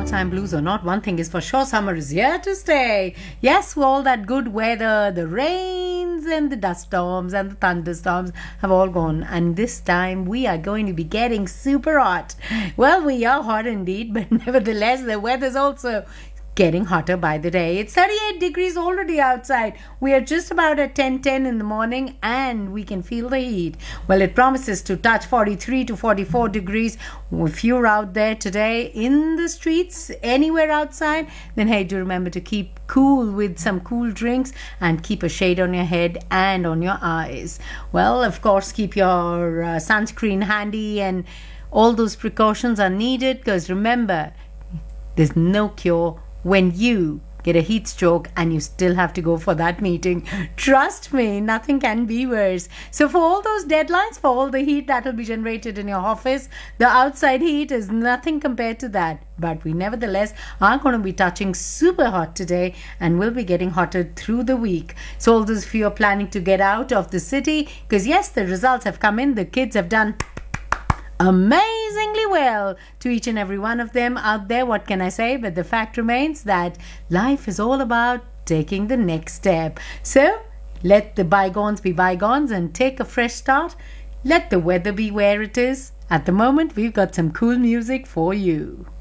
summertime blues or not, one thing is for sure, summer is here to stay. Yes, all that good weather, the rains and the dust storms and the thunderstorms have all gone. And this time we are going to be getting super hot. Well, we are hot indeed, but nevertheless, the weather's also getting hotter by the day. It's 38 degrees already outside. We are just about at 10:10 in the morning and we can feel the heat. Well, it promises to touch 43 to 44 degrees. If you're out there today in the streets, anywhere outside, then hey, do remember to keep cool with some cool drinks and keep a shade on your head and on your eyes. Well, of course, keep your sunscreen handy, and all those precautions are needed because remember, there's no cure when you get a heat stroke and you still have to go for that meeting. Trust me, nothing can be worse. So for all those deadlines, for all the heat that will be generated in your office, the outside heat is nothing compared to that. But we nevertheless are going to be touching super hot today and will be getting hotter through the week. So all those of you are planning to get out of the city, because yes, the results have come in. The kids have done amazingly well. To each and every one of them out there, what can I say? But the fact remains that life is all about taking the next step. So let the bygones be bygones and take a fresh start. Let the weather be where it is. At the moment, we've got some cool music for you.